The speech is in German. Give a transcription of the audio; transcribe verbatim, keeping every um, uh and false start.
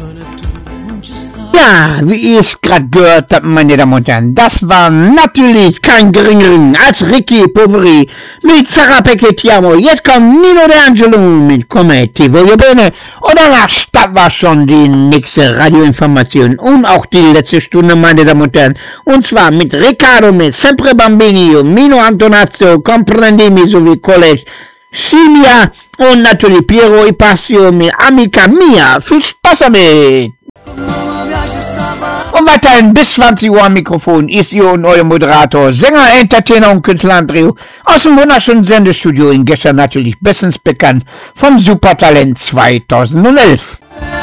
Ja, wie ihr es gerade gehört habt, meine Damen und Herren, das war natürlich kein geringeren als Ricky Poveri mit Sarah Pecchettiamo. Jetzt kommt Nino D'Angelo mit Come ti voglio bene. Und danach starten wir schon die nächste Radioinformation und auch die letzte Stunde, meine Damen und Herren. Und zwar mit Riccardo, mit Sempre Bambini, Mino Antonazzo, Comprendimi sowie College Silvia und natürlich Piero Ipasio mit Amica Mia. Viel Spaß damit! Und weiterhin bis zwanzig Uhr am Mikrofon ist ihr und euer Moderator, Sänger, Entertainer und Künstler Andreo aus dem wunderschönen Sendestudio in Gescher, natürlich bestens bekannt vom Supertalent zweitausendelf.